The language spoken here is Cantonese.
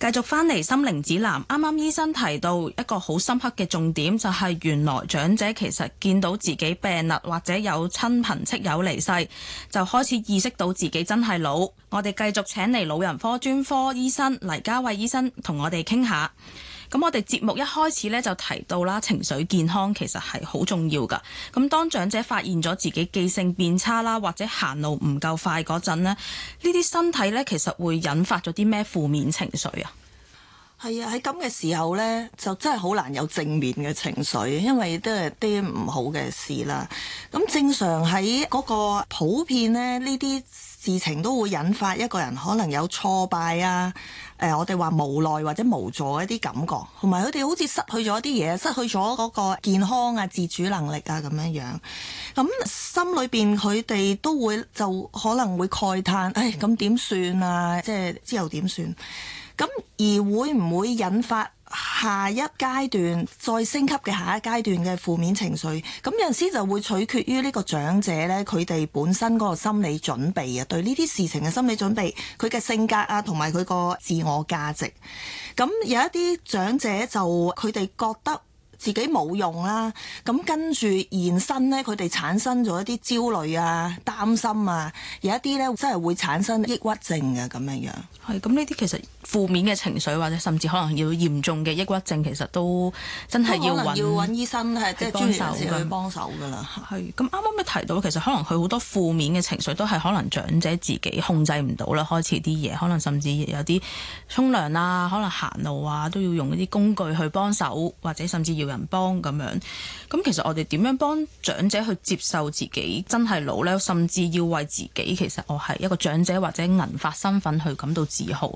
續翻嚟心靈指南，啱啱醫生提到一個好深刻嘅重點，就係原來長者其實見到自己病啦，或者有親朋戚友離世，就開始意識到自己真係老。我哋繼續請嚟老人科專科醫生黎家偉醫生同我哋傾下。咁我哋節目一開始咧就提到啦，情緒健康其實係好重要噶。咁當長者發現咗自己記性變差啦，或者行路唔夠快嗰陣呢，呢啲身體咧其實會引發咗啲咩負面情緒啊？ 係啊，喺咁嘅時候呢，就真係好難有正面嘅情緒，因為都係啲唔好嘅事啦。咁正常喺嗰個普遍呢，呢啲事情都會引發一個人可能有挫敗啊，我哋話無奈或者無助一啲感覺，同埋佢哋好似失去咗一啲嘢，失去咗嗰個健康啊、自主能力啊咁樣樣。咁心裏邊佢哋都會就可能會慨嘆，唉，咁點算啊？即係之後點算？咁而會唔會引發下一階段再升級嘅下一階段嘅負面情緒？咁有陣時就會取決於呢個長者呢，佢哋本身嗰個心理準備啊，對呢啲事情嘅心理準備，佢嘅性格啊，同埋佢個自我價值。咁有一啲長者就佢哋覺得自己冇用啦，咁跟住延伸呢，佢哋產生咗一啲焦慮啊、擔心啊，有一啲呢真係會產生抑鬱症嘅咁樣樣。 係，咁呢啲其實負面嘅情緒，或者甚至可能要嚴重嘅抑鬱症，其實都真係要揾醫生係即係專業人士去幫手㗎啦。 係，咁啱啱你提到，其實可能佢好多負面嘅情緒都係可能長者自己控制唔到啦。開始啲嘢，可能甚至有啲沖涼啊，可能行路啊，都要用一啲工具去幫手，或者甚至要人幫咁樣。咁其實我哋點樣幫長者去接受自己真係老呢？甚至要為自己其實我係一個長者或者銀髮身份去感到自豪。